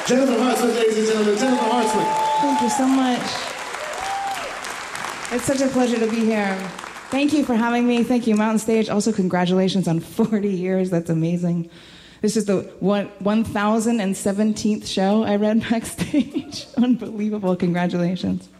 Jennifer Hartswick, ladies and gentlemen, Jennifer Hartswick. Thank you so much. It's such a pleasure to be here. Thank you for having me. Thank you, Mountain Stage. Also, congratulations on 40 years. That's amazing. This is the 1017th show I read backstage. Unbelievable. Congratulations.